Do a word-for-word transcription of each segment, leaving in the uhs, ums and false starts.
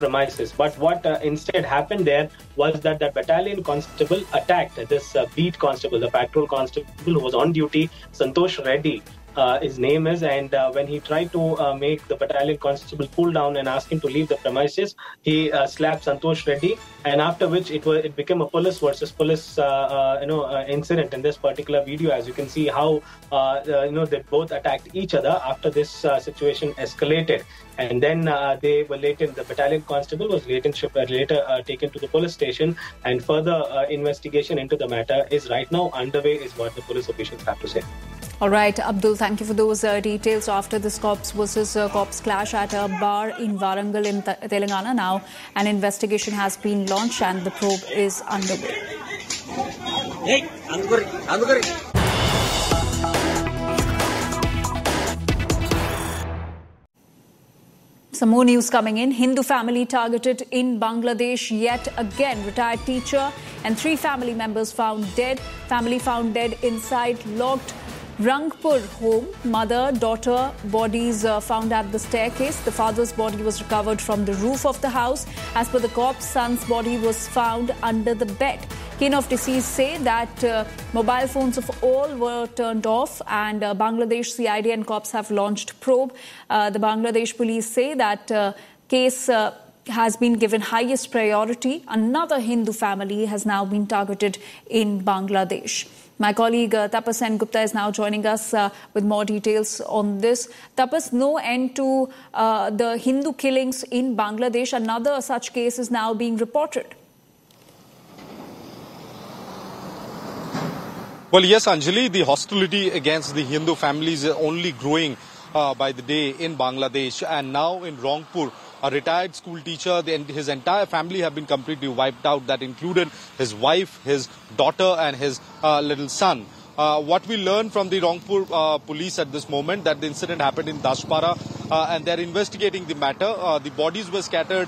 premises. But what uh, instead happened there was that the battalion constable attacked this uh, beat constable, the patrol constable who was on duty, Santosh Reddy. Uh, his name is, and uh, when he tried to uh, make the battalion constable pull down and ask him to leave the premises, he uh, slapped Santosh Reddy, and after which it was it became a police versus police uh, uh, you know uh, incident in this particular video. As you can see how uh, uh, you know they both attacked each other after this uh, situation escalated, and then uh, they were later the battalion constable was later later uh, taken to the police station, and further uh, investigation into the matter is right now underway, is what the police officials have to say. All right, Abdul, thank you for those uh, details. After this cops versus uh, cops clash at a bar in Warangal in Th- Telangana, now an investigation has been launched and the probe is underway. Hey, Andugari, Andugari. Some more news coming in. Hindu family targeted in Bangladesh yet again. Retired teacher and three family members found dead. Family found dead inside locked Rangpur home. Mother, daughter, bodies uh, found at the staircase. The father's body was recovered from the roof of the house. As per the cops, son's body was found under the bed. Kin of deceased say that uh, mobile phones of all were turned off, and uh, Bangladesh C I D and cops have launched probe. Uh, the Bangladesh police say that uh, case uh, has been given highest priority. Another Hindu family has now been targeted in Bangladesh. My colleague uh, Tapas Sen Gupta is now joining us uh, with more details on this. Tapas, no end to uh, the Hindu killings in Bangladesh. Another such case is now being reported. Well, yes, Anjali, the hostility against the Hindu families is only growing uh, by the day in Bangladesh. And now in Rangpur, a retired school teacher, the, his entire family have been completely wiped out. That included his wife, his daughter and his uh, little son. Uh, what we learned from the Rangpur uh, police at this moment, that the incident happened in Dashpara uh, and they're investigating the matter. Uh, the bodies were scattered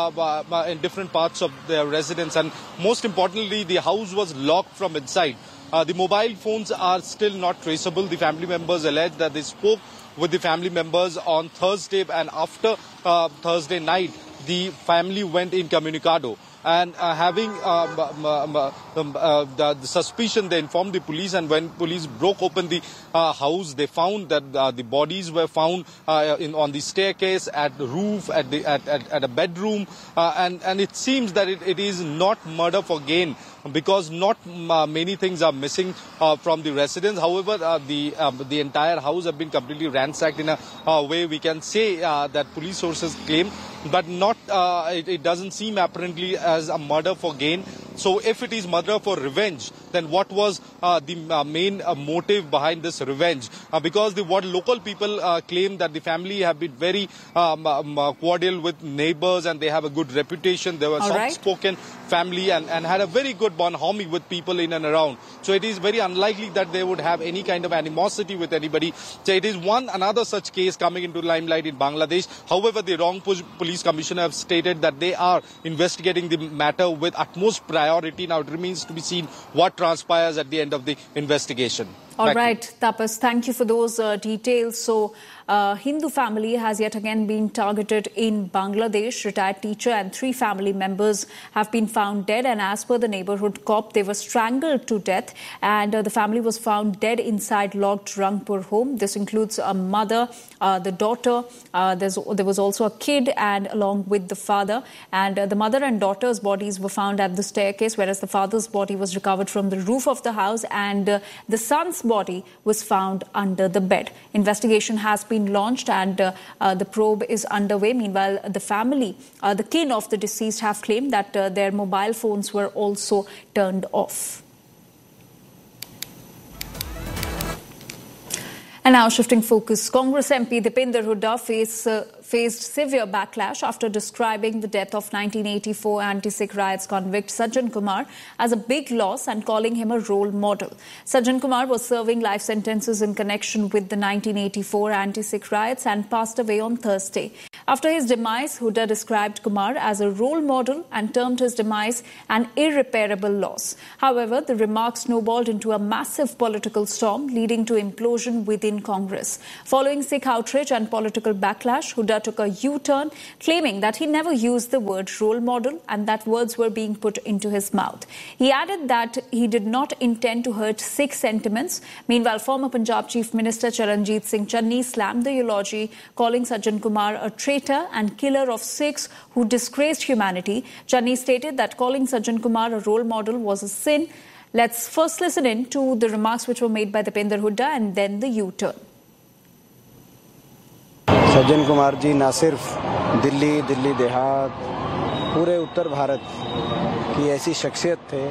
uh, in different parts of their residence, and most importantly, the house was locked from inside. Uh, the mobile phones are still not traceable. The family members allege that they spoke with the family members on Thursday, and after uh, Thursday night, the family went incommunicado. And uh, having um, um, um, uh, the, the suspicion, they informed the police, and when police broke open the uh, house, they found that uh, the bodies were found uh, in, on the staircase, at the roof, at, the, at, at, at a bedroom, uh, and, and it seems that it, it is not murder for gain, because not uh, many things are missing uh, from the residence. However, uh, the um, the entire house have been completely ransacked in a uh, way we can say uh, that police sources claim, but not uh, it, it doesn't seem apparently as a murder for gain. So if it is murder for revenge, then what was uh, the uh, main uh, motive behind this revenge? Uh, because the what local people uh, claim that the family have been very um, um, uh, cordial with neighbors, and they have a good reputation. They were soft-spoken family and, and had a very good bonhomie with people in and around. So it is very unlikely that they would have any kind of animosity with anybody. So it is one another such case coming into limelight in Bangladesh. However, the Rangpur Police Commissioner have stated that they are investigating the matter with utmost priority. Now it remains to be seen what transpires at the end of the investigation. All Back right, Tapas, thank you for those uh, details. So, uh, Hindu family has yet again been targeted in Bangladesh. Retired teacher and three family members have been found dead, and as per the neighborhood cop, they were strangled to death, and uh, the family was found dead inside locked Rangpur home. This includes a mother, uh, the daughter, uh, there's, there was also a kid, and along with the father, and uh, the mother and daughter's bodies were found at the staircase, whereas the father's body was recovered from the roof of the house, and uh, the son's body was found under the bed. Investigation has been launched, and uh, uh, the probe is underway. Meanwhile, the family, uh, the kin of the deceased, have claimed that uh, their mobile phones were also turned off. And now shifting focus, Congress M P Dipinder Hooda face, uh, faced severe backlash after describing the death of nineteen eighty-four anti-Sikh riots convict Sajjan Kumar as a big loss and calling him a role model. Sajjan Kumar was serving life sentences in connection with the nineteen eighty-four anti-Sikh riots and passed away on Thursday. After his demise, Hooda described Kumar as a role model and termed his demise an irreparable loss. However, the remarks snowballed into a massive political storm, leading to implosion within Congress. Following Sikh outrage and political backlash, Hooda took a U-turn, claiming that he never used the word role model and that words were being put into his mouth. He added that he did not intend to hurt Sikh sentiments. Meanwhile, former Punjab Chief Minister Charanjit Singh Channi slammed the eulogy, calling Sajjan Kumar a traitor and killer of Sikhs who disgraced humanity. Channi stated that calling Sajjan Kumar a role model was a sin. Let's first listen in to the remarks which were made by Dipinder Hooda and then the U-turn. Sajjan Kumar ji ना सिर्फ दिल्ली दिल्ली देहात पूरे उत्तर भारत की ऐसी शख्सियत थे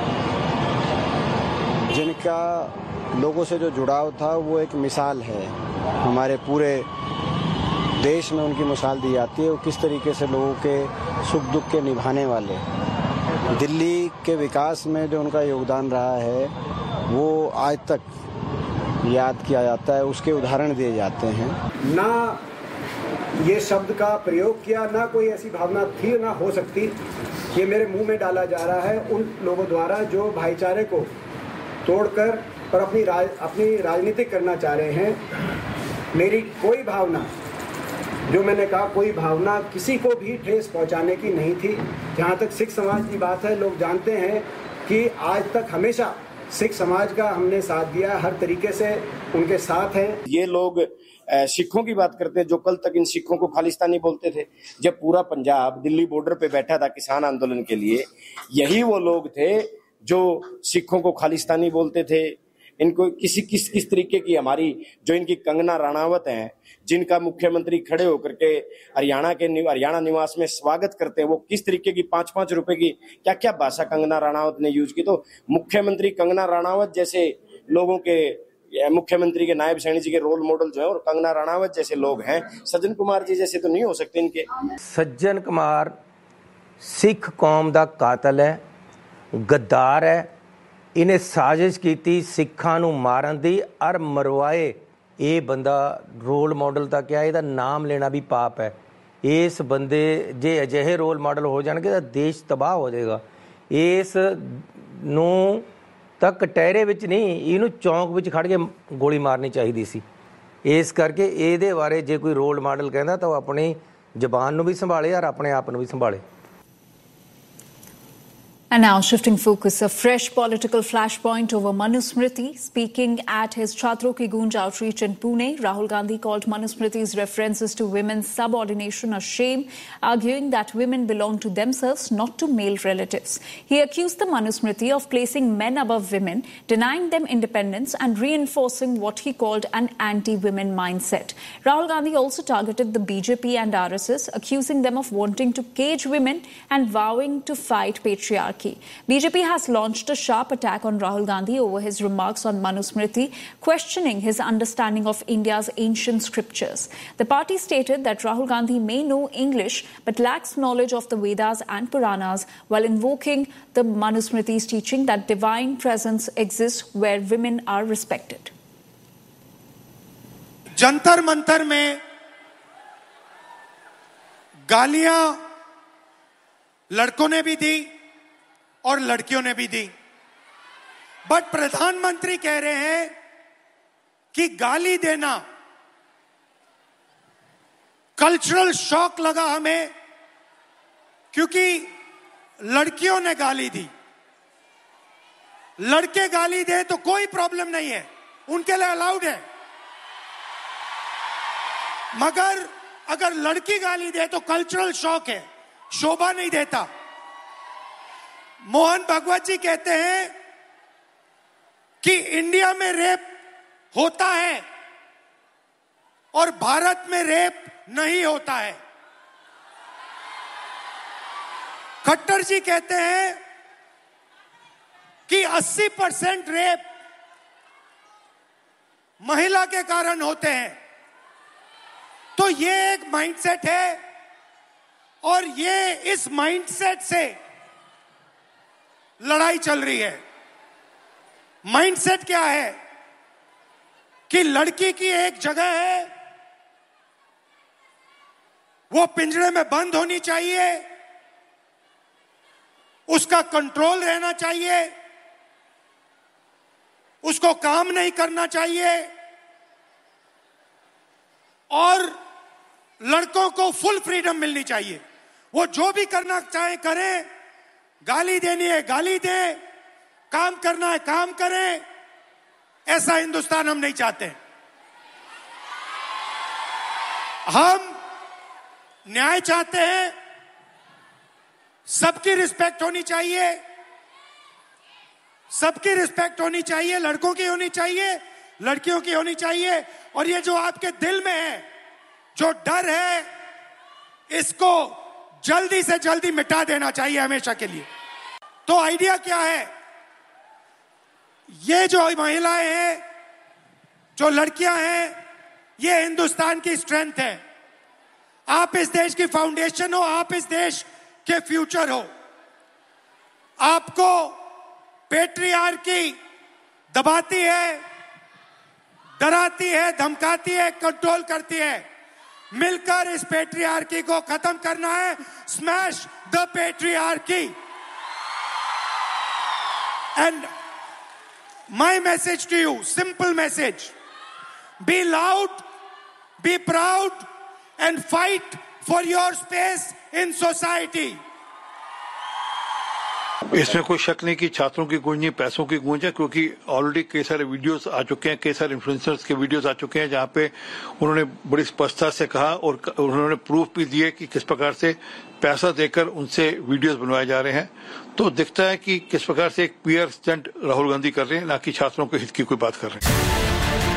जिनका लोगों से जो जुड़ाव था वो एक मिसाल है। हमारे पूरे देश में उनकी मिसाल दी जाती है वो किस तरीके से लोगों के सुख दुख के निभाने वाले। दिल्ली के विकास में जो उनका योगदान रहा है वो आज तक याद किया जाता है, उसके उदाहरण दिए जाते हैं। ना ये शब्द का प्रयोग किया, ना कोई ऐसी भावना थी ना हो सकती, ये मेरे मुंह में डाला जा रहा है उन लोगों द्वारा जो भाईचारे को तोड़कर और अपनी राज अपनी राजनीति करना चाह रहे हैं। मेरी कोई भावना, जो मैंने कहा, कोई भावना किसी को भी ठेस पहुंचाने की नहीं थी। जहां तक सिख समाज की बात है, लोग जानते हैं कि आज तक हमेशा सिख समाज का हमने साथ दिया, हर तरीके से उनके साथ हैं। ये लोग सिखों की बात करते हैं जो कल तक इन सिखों को खालिस्तानी बोलते थे। जब पूरा पंजाब दिल्ली बॉर्डर पे बैठा था किसान आंदोलन के लिए, यही वो लोग थे जो सिखों को खालिस्तानी बोलते थे। इनको किसी किस किस तरीके की हमारी जो इनकी कंगना राणावत हैं, जिनका मुख्यमंत्री खड़े होकर के हरियाणा के हरियाणा निवास में स्वागत करते हैं, वो किस तरीके की पांच पांच रुपए की क्या क्या भाषा कंगना राणावत ने यूज की। तो मुख्यमंत्री कंगना राणावत जैसे लोगों के, मुख्यमंत्री के नायब सैनी जी के रोल मॉडल जो है और कंगना राणावत जैसे लोग हैं, सज्जन कुमार जी जैसे तो नहीं हो सकते इनके। सज्जन कुमार सिख कौम दा कातल है, गद्दार है। इन्हें साजिश की सिखा नूं मारन दी और मरवाए। ये बंदा रोल मॉडल दा क्या, ਇਹਦਾ नाम लेना भी पाप है। इस बंदे जे अजिहे रोल मॉडल हो जाएंगे तो देश तबाह हो जाएगा। इस नूं तक कटहरे विच नहीं, इनू चौंक विच खड़ के गोली मारनी चाहिए सी। इस करके ਇਹਦੇ बारे जे कोई रोल मॉडल कहता तो अपनी जबान नूं भी संभाले और अपने आप नूं भी संभाले। And now shifting focus, a fresh political flashpoint over Manusmriti. Speaking at his Chhatro Ki Goonj outreach in Pune, Rahul Gandhi called Manusmriti's references to women's subordination a shame, arguing that women belong to themselves, not to male relatives. He accused the Manusmriti of placing men above women, denying them independence and reinforcing what he called an anti-women mindset. Rahul Gandhi also targeted the B J P and R S S, accusing them of wanting to cage women and vowing to fight patriarchy. B J P has launched a sharp attack on Rahul Gandhi over his remarks on Manusmriti, questioning his understanding of India's ancient scriptures. The party stated that Rahul Gandhi may know English but lacks knowledge of the Vedas and Puranas, while invoking the Manusmriti's teaching that divine presence exists where women are respected. Jantar Mantar में गालियां लड़कों ने भी दी और लड़कियों ने भी दी, but प्रधानमंत्री कह रहे हैं कि गाली देना कल्चरल शॉक लगा हमें क्योंकि लड़कियों ने गाली दी। लड़के गाली दे तो कोई प्रॉब्लम नहीं है, उनके लिए अलाउड है, मगर अगर लड़की गाली दे तो कल्चरल शॉक है, शोभा नहीं देता। मोहन भागवत जी कहते हैं कि इंडिया में रेप होता है और भारत में रेप नहीं होता है। खट्टर जी कहते हैं कि अस्सी परसेंट रेप महिला के कारण होते हैं। तो ये एक माइंडसेट है और ये इस माइंडसेट से लड़ाई चल रही है। माइंडसेट क्या है कि लड़की की एक जगह है, वो पिंजरे में बंद होनी चाहिए, उसका कंट्रोल रहना चाहिए, उसको काम नहीं करना चाहिए और लड़कों को फुल फ्रीडम मिलनी चाहिए। वो जो भी करना चाहे करें, गाली देनी है गाली दे, काम करना है काम करें। ऐसा हिंदुस्तान हम नहीं चाहते। हम न्याय चाहते हैं, सबकी रिस्पेक्ट होनी चाहिए, सबकी रिस्पेक्ट होनी चाहिए, लड़कों की होनी चाहिए, लड़कियों की होनी चाहिए। और ये जो आपके दिल में है, जो डर है, इसको जल्दी से जल्दी मिटा देना चाहिए हमेशा के लिए। तो आइडिया क्या है? ये जो महिलाएं हैं, जो लड़कियां हैं, ये हिंदुस्तान की स्ट्रेंथ है। आप इस देश की फाउंडेशन हो, आप इस देश के फ्यूचर हो। आपको पेट्रियार्की दबाती है, डराती है, धमकाती है, कंट्रोल करती है। मिलकर इस पेट्रियार्की को खत्म करना है। Smash the patriarchy. And my message to you, simple message, be loud, be proud and fight for your space in society. इसमें कोई शक नहीं कि छात्रों की गूंज नहीं, पैसों की गूंज है, क्योंकि ऑलरेडी कई सारे वीडियोस आ चुके हैं, कई सारे इन्फ्लुएंसर्स के वीडियोस आ चुके हैं जहां पे उन्होंने बड़ी स्पष्टता से कहा और उन्होंने प्रूफ भी दिए कि किस प्रकार से पैसा देकर उनसे वीडियोस बनवाए जा रहे हैं। तो दिखता है कि किस प्रकार से एक पीआर स्टंट राहुल गांधी कर रहे हैं, ना कि छात्रों के हित की कोई बात कर रहे हैं।